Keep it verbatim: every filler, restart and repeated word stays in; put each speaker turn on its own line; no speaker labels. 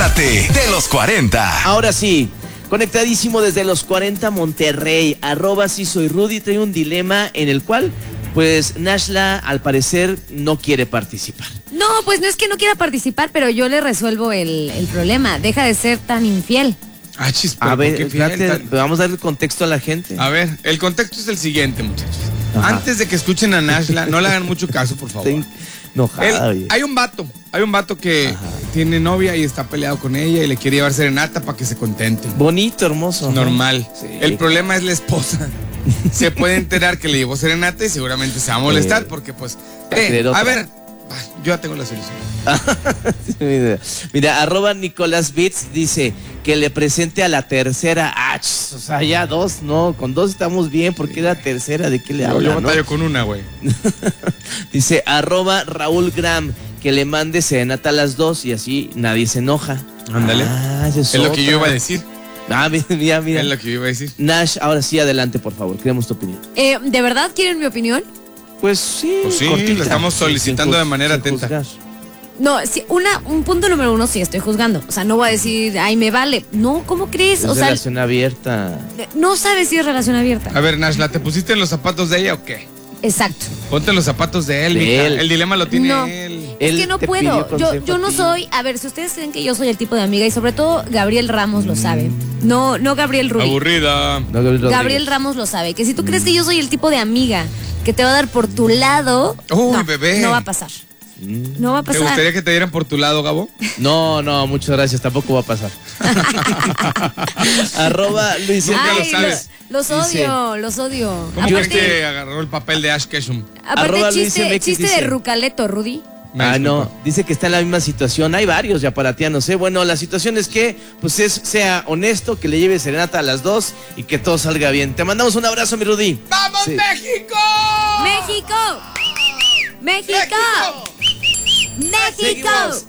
debate de los cuarenta.
Ahora sí, conectadísimo desde los cuarenta Monterrey, arroba sí soy Rudy, trae un dilema en el cual, pues, Nashla, al parecer, no quiere participar.
No, pues no es que no quiera participar, pero yo le resuelvo el, el problema. Deja de ser tan infiel.
Ah, chis,
A ver,
qué
fíjate,
fiel, tan...
vamos a darle contexto a la gente.
A ver, el contexto es el siguiente, muchachos.
Ajá.
Antes de que escuchen a Nashla, no le hagan mucho caso, por favor.
Está enojada,
Él-
oye.
hay un vato, hay un vato que
Ajá.
tiene novia y está peleado con ella y le quiere llevar serenata para que se contenten.
Bonito, hermoso.
Normal.
Sí.
El problema es la esposa. Se puede enterar que le llevó serenata y seguramente se va a molestar
Eh,
porque pues...
va a querer
Eh, a
otra.
ver, ah, yo ya tengo la solución.
mira, mira, arroba Nicolás Bits dice que le presente a la tercera. Ah, chis, o sea, ya dos, no, con dos estamos bien, porque la tercera, ¿de qué le
Yo,
habla?
yo
no?
batallo con una, güey.
Dice arroba Raúl Gram que le mande serenata a las dos y así nadie se enoja.
Ándale.
Ah, esa es
Es lo que yo
otra.
iba a decir.
Ah, mira, mira, mira.
Es lo que yo iba a decir.
Nash, ahora sí, adelante, por favor, queremos tu opinión.
Eh, ¿De verdad quieren mi opinión?
Pues sí,
Pues sí,
cortita.
lo estamos solicitando
Sin
de manera
sin
atenta.
juzgar.
No, sí, una, un punto número uno sí estoy juzgando. O sea, no voy a decir, ay, me vale. No, ¿cómo crees?
Es
O sea,
relación abierta.
no sabes si es relación abierta.
A ver, Nashla, ¿te pusiste en los zapatos de ella o qué?
Exacto.
Ponte en los zapatos de él,
De
mija.
él.
El dilema lo tiene
No.
él.
Es
Él
que no
te
puedo.
pidió
Yo,
consejo
yo
a
no
ti.
soy. A ver, si ustedes creen que yo soy el tipo de amiga, y sobre todo Gabriel Ramos lo sabe. No, no Gabriel Rubí.
Aburrida.
No, Gabriel Rodríguez.
Gabriel Ramos lo sabe. Que si tú crees que yo soy el tipo de amiga que te va a dar por tu lado.
Uy,
no,
bebé.
No va a pasar. No va a
¿Te
pasar.
gustaría que te dieran por tu lado, Gabo?
No, no, muchas gracias, tampoco va a pasar. Arroba Luis
Nunca lo
Ay,
sabes.
Los, los odio, los odio.
¿Cómo crees
Aparte,
que agarró el papel de Ash Ketchum?
aparte
Arroba Luis
chiste,
M X
chiste de
dice-
Rucaleto, Rudy.
Me
Ah, no,
disculpa.
dice que está en la misma situación. Hay varios ya para ti, no sé. Bueno, la situación es que, pues, es, sea honesto, que le lleve serenata a las dos y que todo salga bien. Te mandamos un abrazo, mi Rudy.
¡Vamos,
Sí.
México!
¡México! ¡México! ¡México!
Seguimos.